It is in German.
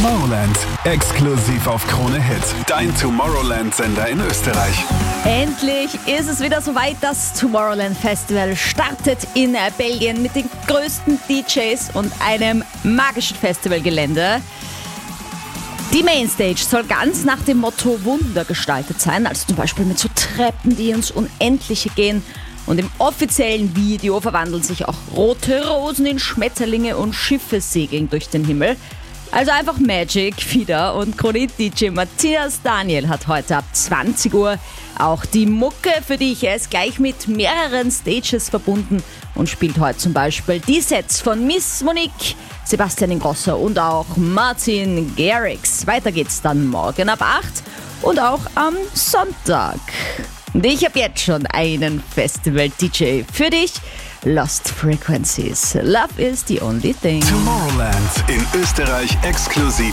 Tomorrowland, exklusiv auf Krone Hit, dein Tomorrowland-Sender in Österreich. Endlich ist es wieder soweit. Das Tomorrowland Festival startet in Belgien mit den größten DJs und einem magischen Festivalgelände. Die Mainstage soll ganz nach dem Motto Wunder gestaltet sein, also zum Beispiel mit so Treppen, die ins Unendliche gehen. Und im offiziellen Video verwandeln sich auch rote Rosen in Schmetterlinge und Schiffe segeln durch den Himmel. Also einfach Magic wieder. Und Krone-DJ Matthias Daniel hat heute ab 20 Uhr auch die Mucke für dich. Er ist gleich mit mehreren Stages verbunden und spielt heute zum Beispiel die Sets von Miss Monique, Sebastian Ingrosso und auch Martin Garrix. Weiter geht's dann morgen ab 8 und auch am Sonntag. Und ich habe jetzt schon einen Festival-DJ für dich. Lost Frequencies. Love is the only thing. Tomorrowland in Österreich exklusiv